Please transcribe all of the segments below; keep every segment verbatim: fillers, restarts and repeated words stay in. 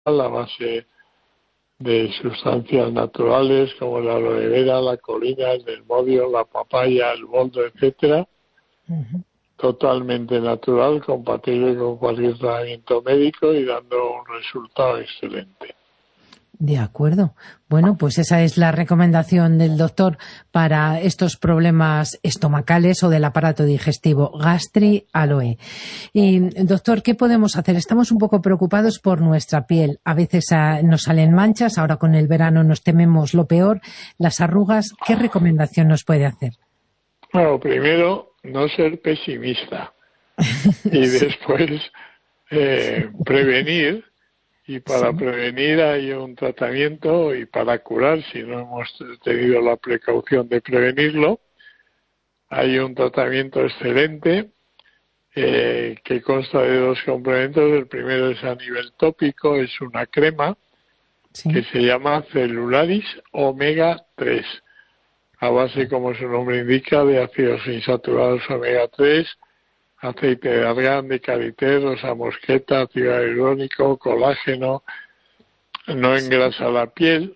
a base de sustancias naturales como la aloe vera, la colina, el desmodio, la papaya, el boldo, etcétera. Uh-huh. Totalmente natural, compatible con cualquier tratamiento médico y dando un resultado excelente. De acuerdo. Bueno, pues esa es la recomendación del doctor para estos problemas estomacales o del aparato digestivo, Gastri Aloe. Y, doctor, ¿qué podemos hacer? Estamos un poco preocupados por nuestra piel. A veces a, nos salen manchas, ahora con el verano nos tememos lo peor, las arrugas. ¿Qué recomendación nos puede hacer? Bueno, primero, no ser pesimista y sí. después eh, prevenir. Y para sí. prevenir hay un tratamiento y para curar, si no hemos tenido la precaución de prevenirlo, hay un tratamiento excelente eh, que consta de dos complementos. El primero es a nivel tópico, es una crema sí. que se llama Celularis Omega tres, a base, como su nombre indica, de ácidos insaturados omega tres, aceite de argán, de karité, rosa mosqueta, ácido hialurónico, colágeno, no engrasa la piel,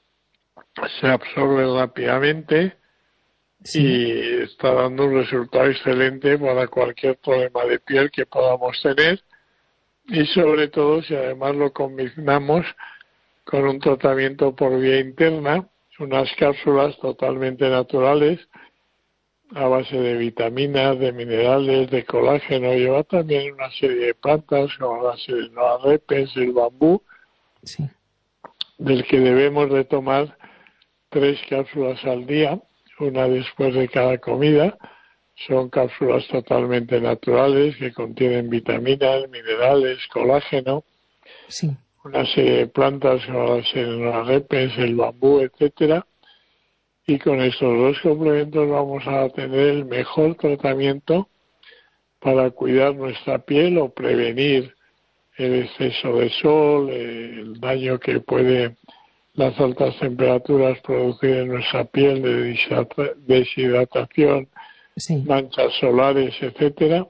se absorbe rápidamente sí. y está dando un resultado excelente para cualquier problema de piel que podamos tener y sobre todo si además lo combinamos con un tratamiento por vía interna, unas cápsulas totalmente naturales a base de vitaminas, de minerales, de colágeno. Lleva también una serie de plantas como la Serenoa repens, el bambú, sí. del que debemos de tomar tres cápsulas al día, una después de cada comida. Son cápsulas totalmente naturales que contienen vitaminas, minerales, colágeno, sí. una serie de plantas como la Serenoa repens, el bambú, etcétera. Y con estos dos complementos vamos a tener el mejor tratamiento para cuidar nuestra piel o prevenir el exceso de sol, el daño que puede las altas temperaturas producir en nuestra piel de deshidratación, sí. manchas solares, etcétera.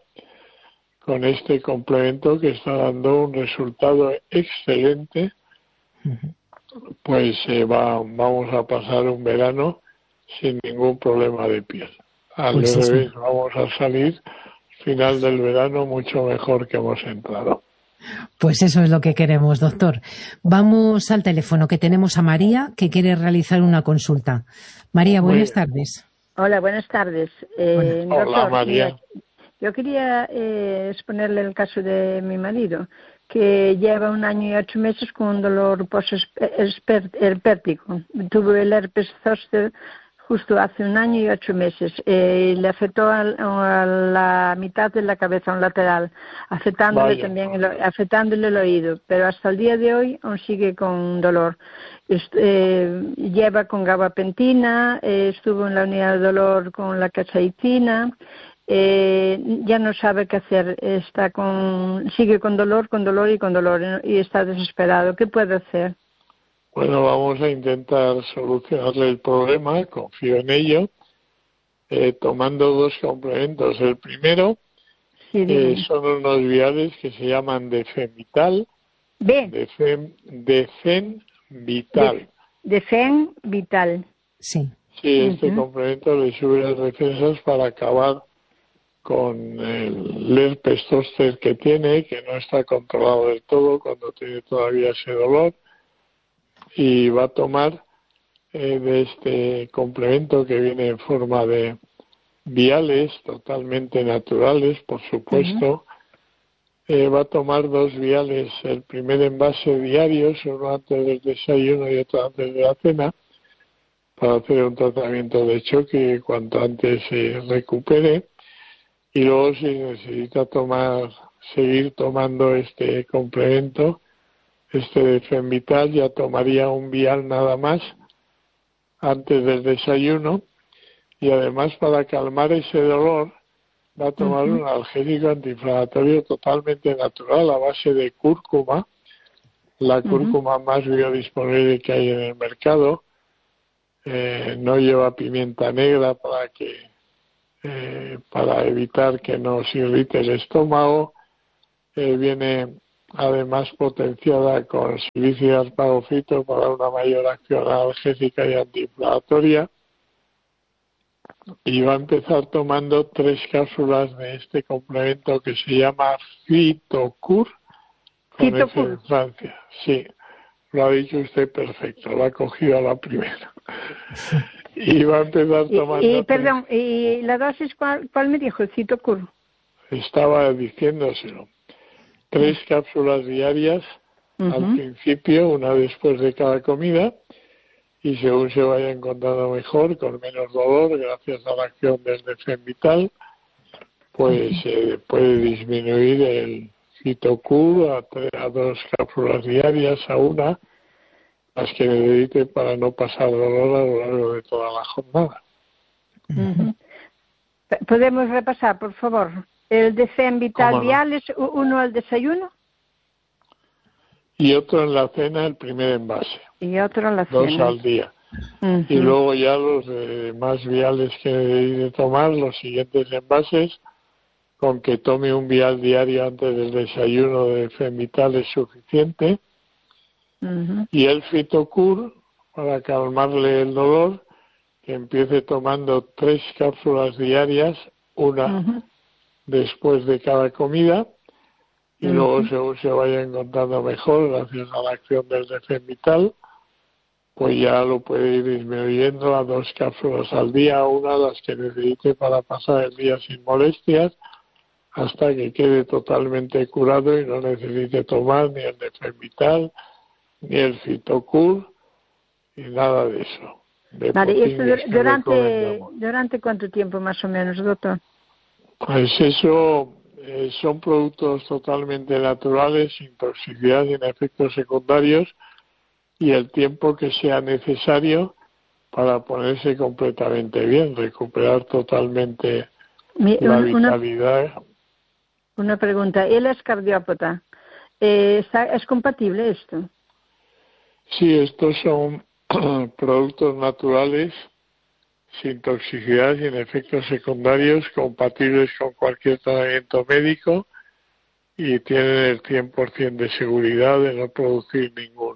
Con este complemento que está dando un resultado excelente, uh-huh. pues eh, va, vamos a pasar un verano sin ningún problema de piel. Al pues revés, sí. vamos a salir final del verano mucho mejor que hemos entrado. Pues eso es lo que queremos, doctor. Vamos al teléfono, que tenemos a María, que quiere realizar una consulta. María, buenas tardes. Hola, buenas tardes. Eh, Hola, doctor, María. Mira, yo quería eh, exponerle el caso de mi marido, que lleva un año y ocho meses con un dolor post-herpético. Tuvo el herpes zóster justo hace un año y ocho meses. Eh, le afectó a, a la mitad de la cabeza, a un lateral, afectándole Vaya. también el, afectándole el oído. Pero hasta el día de hoy aún sigue con dolor. Est, eh, lleva con gabapentina, eh, estuvo en la unidad de dolor con la capsaicina. Eh, ya no sabe qué hacer. Está con, sigue con dolor, con dolor y con dolor y está desesperado. ¿Qué puede hacer? Bueno, vamos a intentar solucionarle el problema, confío en ello, eh, tomando dos complementos. El primero sí, eh, son unos viales que se llaman Defenvital. ¿De? Defen, Defenvital. De, Defenvital. Sí. Sí, este uh-huh. complemento le sube las defensas para acabar con el herpes zóster que tiene, que no está controlado del todo cuando tiene todavía ese dolor. Y va a tomar eh, de este complemento que viene en forma de viales totalmente naturales, por supuesto. Uh-huh. Eh, va a tomar dos viales, el primer envase diario, uno antes del desayuno y otro antes de la cena, para hacer un tratamiento de choque y cuanto antes se recupere. Y luego, si necesita tomar, seguir tomando este complemento, este Defenvital, ya tomaría un vial nada más antes del desayuno y además para calmar ese dolor va a tomar uh-huh. un analgésico antiinflamatorio totalmente natural a base de cúrcuma, la cúrcuma uh-huh. más biodisponible que hay en el mercado. Eh, no lleva pimienta negra para que eh, para evitar que nos irrite el estómago. Eh, viene además potenciada con silicio y asparagofito para una mayor acción analgésica y antiinflamatoria. Y va a empezar tomando tres cápsulas de este complemento que se llama Fitocur, con F en Francia. Sí, lo ha dicho usted perfecto, lo ha cogido a la primera. Y va a empezar tomando... Y, y perdón, ¿y la dosis cuál, cuál me dijo? Fitocur. Estaba diciéndoselo. Tres cápsulas diarias, uh-huh, al principio, una después de cada comida, y según se vaya encontrando mejor, con menos dolor, gracias a la acción del Defend Vital, pues eh, puede disminuir el Fitocur a, tres, a dos cápsulas diarias, a una, las que necesite para no pasar dolor a lo largo de toda la jornada. Uh-huh. ¿Podemos repasar, por favor? ¿El Defend Vital Vial es uno al desayuno? Y otro en la cena, el primer envase. Y otro en la Dos cena. al día. Uh-huh. Y luego ya los eh, más viales que debe tomar, los siguientes envases, con que tome un vial diario antes del desayuno de Femvital es suficiente. Uh-huh. Y el Fitocur, para calmarle el dolor, que empiece tomando tres cápsulas diarias, una uh-huh. después de cada comida, y uh-huh. luego según se vaya encontrando mejor, gracias a la acción del Defend Vital, pues ya lo puede ir disminuyendo a dos cápsulas al día, una de las que necesite para pasar el día sin molestias, hasta que quede totalmente curado y no necesite tomar ni el Defend Vital, ni el Fitocur, ni nada de eso. De vale, ¿y esto durante, durante cuánto tiempo más o menos, doctor? Pues eso eh, son productos totalmente naturales, sin toxicidad, sin efectos secundarios, y el tiempo que sea necesario para ponerse completamente bien, recuperar totalmente Mi, la una, vitalidad. Una pregunta, él es cardiópata, eh, ¿es compatible esto? Sí, estos son productos naturales, sin toxicidad, sin efectos secundarios, compatibles con cualquier tratamiento médico y tienen el cien por ciento de seguridad de no producir ningún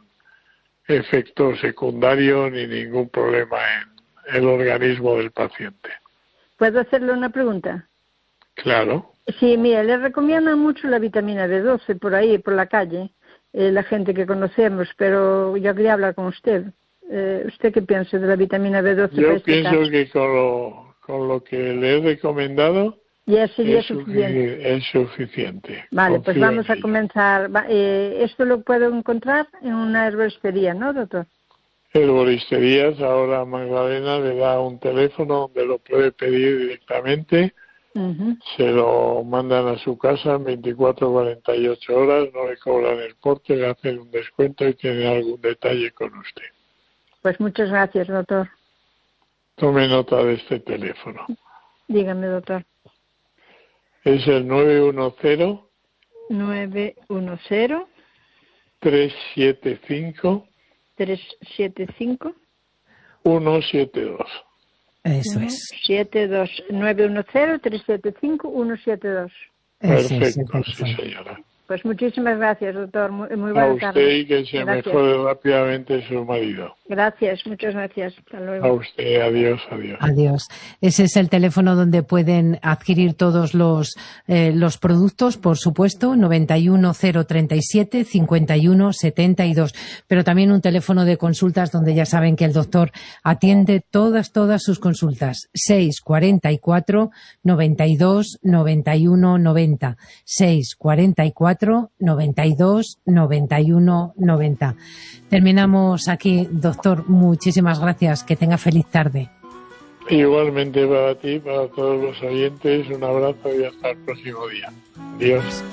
efecto secundario ni ningún problema en el organismo del paciente. ¿Puedo hacerle una pregunta? Claro. Sí, mira, le recomiendan mucho la vitamina B doce por ahí, por la calle, eh, la gente que conocemos, pero yo quería hablar con usted. Eh, ¿Usted qué piensa de la vitamina B doce? Yo pienso este que con lo, con lo que le he recomendado ya sería es suficiente. Es suficiente. Vale, pues vamos a comenzar. Eh, esto lo puedo encontrar en una herboristería, ¿no, doctor? Herboristerías, ahora Magdalena le da un teléfono donde lo puede pedir directamente. Uh-huh. Se lo mandan a su casa en veinticuatro a cuarenta y ocho horas, no le cobran el porte, le hacen un descuento y tienen algún detalle con usted. Pues muchas gracias, doctor. Tome nota de este teléfono. Dígame, doctor. Es el nueve uno cero nueve uno cero tres siete cinco tres siete cinco uno siete dos. Eso es. siete dos nueve uno cero tres siete cinco uno siete dos. Perfecto, sí, señora. Pues muchísimas gracias, doctor. Muy, muy buena a usted tarde. Y que se gracias. Mejore rápidamente su marido. Gracias, muchas gracias. Hasta luego. A usted, adiós, adiós. Adiós. Ese es el teléfono donde pueden adquirir todos los eh, los productos, por supuesto, noventa y uno cero treinta y siete cincuenta y uno setenta y dos. Pero también un teléfono de consultas donde ya saben que el doctor atiende todas, todas sus consultas. seis cuarenta y cuatro noventa y dos noventa y uno noventa. seis cuarenta y cuatro noventa y dos noventa y uno noventa. Terminamos aquí, doctor. Muchísimas gracias. Que tenga feliz tarde. Igualmente para ti, para todos los oyentes, un abrazo y hasta el próximo día. Adiós.